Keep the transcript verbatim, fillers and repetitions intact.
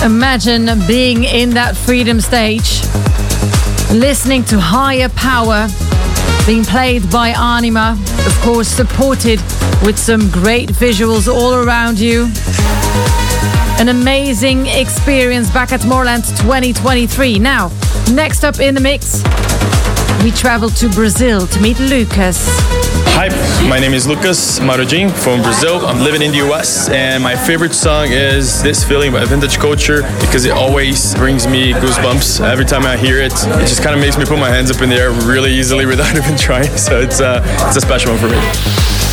Imagine being in that Freedom stage, listening to Higher Power, being played by Anima, of course supported with some great visuals all around you. An amazing experience back at Tomorrowland twenty twenty-three. Now, next up in the mix, we travel to Brazil to meet Lucas. Hi, my name is Lucas Marojin from Brazil. I'm living in the U S and my favorite song is This Feeling by Vintage Culture because it always brings me goosebumps. Every time I hear it, it just kind of makes me put my hands up in the air really easily without even trying. So it's, uh, it's a special one for me.